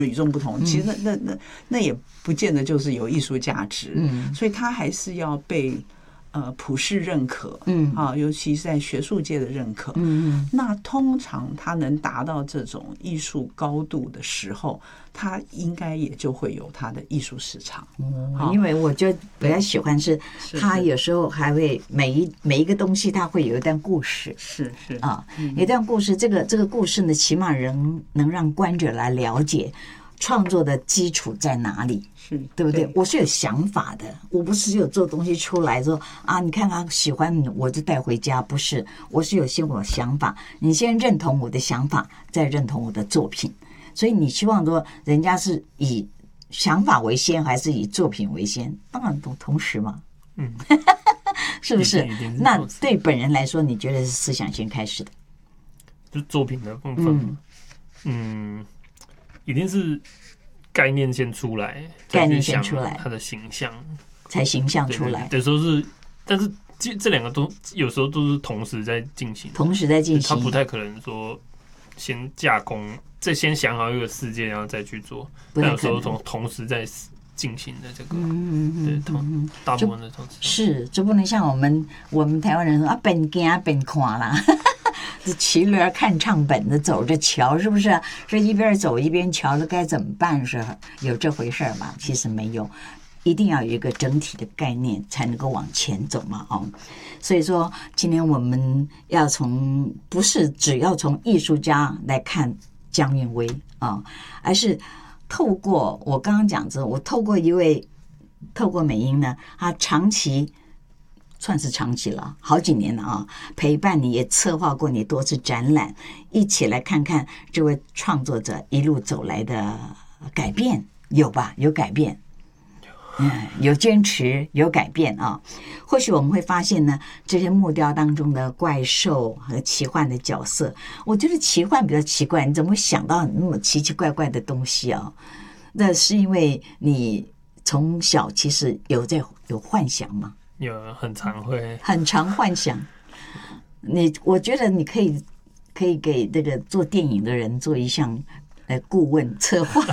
与众不同，其实那也不见得就是有艺术价值，所以它还是要被普世认可，尤其是在学术界的认可，那通常它能达到这种艺术高度的时候，它应该也就会有它的艺术市场。 因为我就比较喜欢是它有时候还会每一个东西它会有一段故事， 是有一段故事，这个故事呢，起码能让观者来了解创作的基础在哪里，对不对？我是有想法的，我不是有做东西出来说啊，你看他喜欢我就带回家，不是，我是有想法，你先认同我的想法，再认同我的作品。所以你希望说人家是以想法为先，还是以作品为先？当然都同时嘛，是不是？那对本人来说，你觉得是思想先开始的？ 就作品的部分，一定是概念先出来， 概念先出来， 它的形象才形象出来。 有时候是，但是这两个都有时候都是同时在进行，它不太可能说先架空，再先想好一个世界，然后再去做。但有时候同时在进行的这个，大部分的同时是，就不能像我们台湾人说啊，边走边看啦。骑驴看唱本的走着瞧，是不是？这一边走一边瞧了该怎么办？是有这回事吗？其实没有，一定要有一个整体的概念才能够往前走嘛。所以说今天我们要不是只要从艺术家来看江韵威而是透过我刚刚讲着，我透过美英呢，她算是长期了，好几年了陪伴你，也策划过你多次展览，一起来看看这位创作者一路走来的改变，有吧？有改变，有坚持，有改变或许我们会发现呢，这些木雕当中的怪兽和奇幻的角色，我觉得奇幻比较奇怪，你怎么会想到那么奇奇怪怪的东西那是因为你从小其实有幻想吗？ 有很常幻想，我觉得你可以给这个做电影的人做一项顾问策划，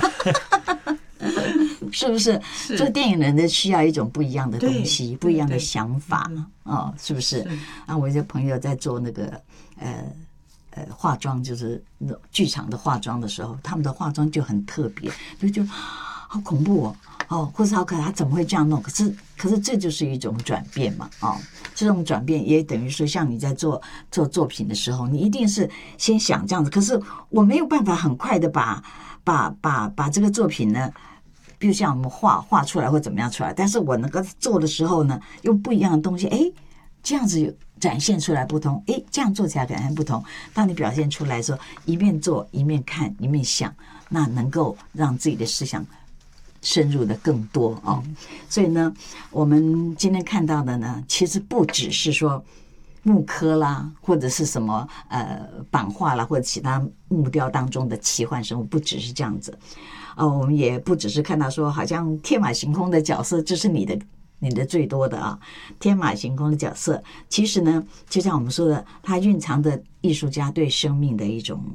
是不是？做电影人的需要一种不一样的东西，不一样的想法是不是？我一个朋友在做那个化妆，就是剧场的化妆的时候，他们的化妆就很特别，就好恐怖或是好可爱，他怎么会这样弄？可是这就是一种转变嘛这种转变也等于说，像你在做作品的时候，你一定是先想这样子，可是我没有办法很快的把这个作品呢，比如像我们画出来或怎么样出来，但是我能够做的时候呢，用不一样的东西，这样子展现出来不同，这样做起来感觉不同。当你表现出来的时候，一面做一面看一面想，那能够让自己的思想深入的更多所以呢，我们今天看到的呢，其实不只是说木刻啦，或者是什么版画啦，或者其他木雕当中的奇幻生物，不只是这样子我们也不只是看到说好像天马行空的角色，这是你的最多的天马行空的角色，其实呢，就像我们说的，它蕴藏的艺术家对生命的一种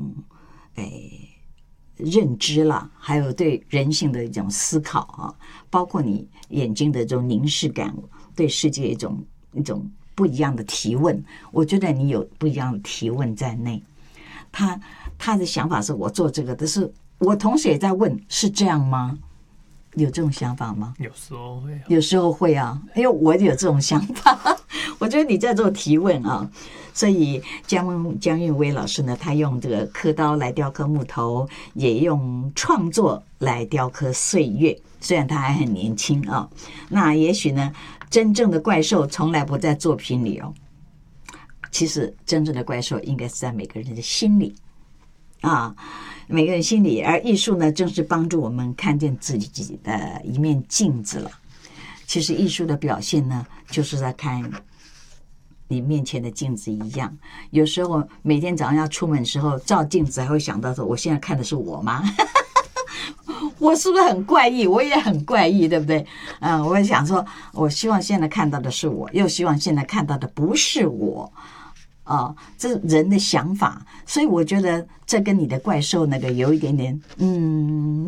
认知啦，还有对人性的一种思考包括你眼睛的这种凝视感，对世界一种不一样的提问。我觉得你有不一样的提问在内。他的想法是我做这个，但是我同时也在问，是这样吗？有这种想法吗？ 有时候会因为我有这种想法。我觉得你在做提问所以江韵威老师呢，他用这个刻刀来雕刻木头，也用创作来雕刻岁月。虽然他还很年轻那也许呢，真正的怪兽从来不在作品里其实真正的怪兽应该是在每个人的心里每个人心里，而艺术呢，正是帮助我们看见自己的一面镜子了。其实艺术的表现呢，就是在看你面前的镜子一样。有时候每天早上要出门的时候，照镜子还会想到说，我现在看的是我吗？我是不是很怪异？我也很怪异，对不对？我也想说，我希望现在看到的是我，又希望现在看到的不是我。这是人的想法，所以我觉得这跟你的怪兽那个有一点点